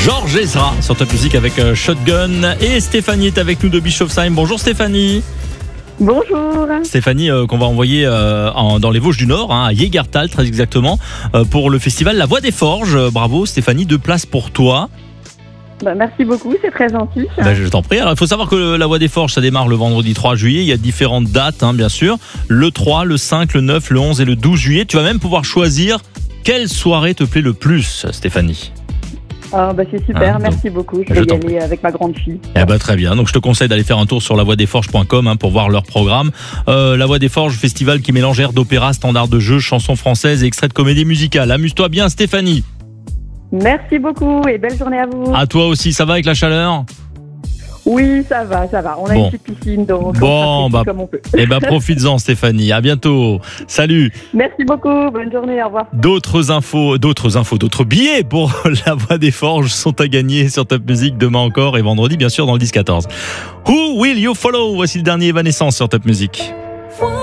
Georges Ezra sur Top Music avec Shotgun. Et Stéphanie est avec nous de Bischofsheim. Bonjour Stéphanie. Bonjour. Stéphanie, qu'on va envoyer dans les Vosges du Nord, à Jägertal très exactement, pour le festival La Voix des Forges. Bravo Stéphanie, 2 places pour toi. Merci beaucoup, c'est très gentil. Je t'en prie. Alors, il faut savoir que La Voix des Forges, ça démarre le vendredi 3 juillet. Il y a différentes dates, bien sûr. Le 3, le 5, le 9, le 11 et le 12 juillet. Tu vas même pouvoir choisir quelle soirée te plaît le plus, Stéphanie. C'est super, merci beaucoup. Je vais y aller avec ma grande fille. Très bien. Donc je te conseille d'aller faire un tour sur lavoixdesforges.com pour voir leur programme. La Voix des Forges, festival qui mélange air d'opéra, standard de jeu, chansons françaises et extraits de comédie musicale. Amuse-toi bien Stéphanie. Merci beaucoup et belle journée à vous. À toi aussi, ça va avec la chaleur ? Oui, ça va. On a une petite piscine, donc on comme on peut. Profites-en Stéphanie, à bientôt. Salut. Merci beaucoup, bonne journée, au revoir. D'autres billets pour La Voix des Forges sont à gagner sur Top Music demain encore et vendredi bien sûr dans le 10-14. Who Will You Follow ? Voici le dernier Evanescence sur Top Music.